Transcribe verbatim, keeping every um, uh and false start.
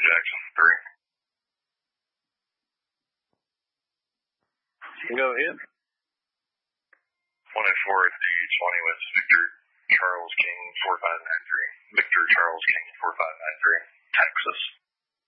Jackson, three. Go ahead. one oh four D twenty with Victor Charles King, four five nine three. Victor Charles King, four five nine three. Texas.